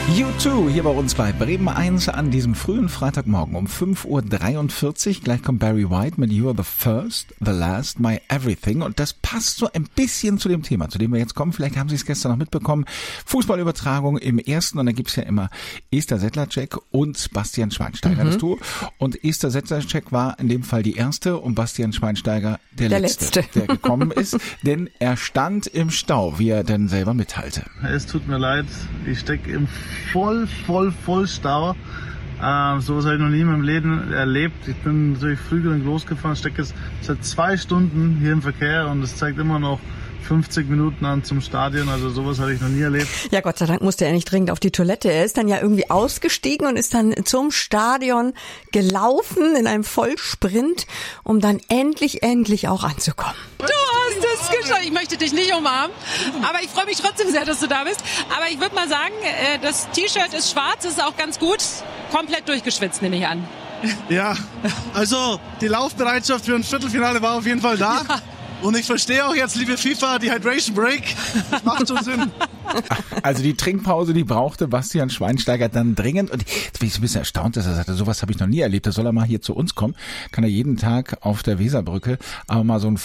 U2 hier bei uns bei Bremen 1 an diesem frühen Freitagmorgen um 5:43 Uhr. Gleich kommt Barry White mit You Are the First, the Last, My Everything. Und das passt so ein bisschen zu dem Thema, zu dem wir jetzt kommen. Vielleicht haben Sie es gestern noch mitbekommen. Fußballübertragung im ersten. Und da gibt's ja immer Esther Sedlacek und Bastian Schweinsteiger, das Duo. Und Esther Sedlacek war in dem Fall die erste und Bastian Schweinsteiger der Letzte, der gekommen ist. Denn er stand im Stau, wie er denn selber mitteilte. Es tut mir leid, ich stecke im voll Stau. Sowas habe ich noch nie in meinem Leben erlebt. Ich bin natürlich früh genug losgefahren, stecke jetzt seit 2 Stunden hier im Verkehr und es zeigt immer noch 50 Minuten an zum Stadion, also sowas habe ich noch nie erlebt. Ja, Gott sei Dank musste er nicht dringend auf die Toilette. Er ist dann ja irgendwie ausgestiegen und ist dann zum Stadion gelaufen in einem Vollsprint, um dann endlich auch anzukommen. Du hast es geschafft. Ich möchte dich nicht umarmen, aber ich freue mich trotzdem sehr, dass du da bist. Aber ich würde mal sagen, das T-Shirt ist schwarz, ist auch ganz gut. Komplett durchgeschwitzt, nehme ich an. Ja, also die Laufbereitschaft für ein Viertelfinale war auf jeden Fall da. Ja. Und ich verstehe auch jetzt, liebe FIFA, die Hydration Break. Macht schon Sinn. Also die Trinkpause, die brauchte Bastian Schweinsteiger dann dringend. Und jetzt bin ich ein bisschen erstaunt, dass er sagte, sowas habe ich noch nie erlebt. Da soll er mal hier zu uns kommen. Kann er jeden Tag auf der Weserbrücke aber mal so ein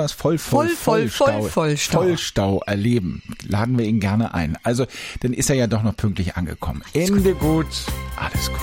Vollstau erleben. Laden wir ihn gerne ein. Also, dann ist er ja doch noch pünktlich angekommen. Ende gut, alles gut.